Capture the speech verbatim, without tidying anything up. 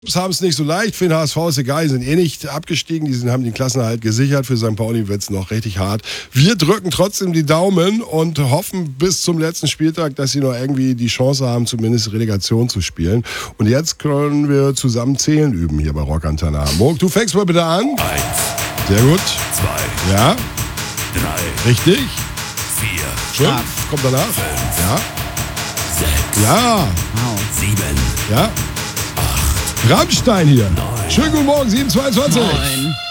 haben es nicht so leicht. Für den H S V ist egal, die sind eh nicht abgestiegen. Die sind, haben den Klassenerhalt gesichert. Für Sankt Pauli wird es noch richtig hart. Wir drücken trotzdem die Daumen und hoffen bis zum letzten Spieltag, dass sie noch irgendwie die Chance haben, zumindest Relegation zu spielen. Und jetzt können wir zusammen zählen üben hier bei Rock Antenne Hamburg. Du fängst mal bitte an. Eins. Sehr gut. Zwei. Ja. Drei. Richtig. Vier. Fünf. Kommt danach. Fünf. Ja. Sechs. Ja. Sieben. Ja. Rammstein hier. Neun. Schönen guten Morgen, sieben zweiundzwanzig. Moin.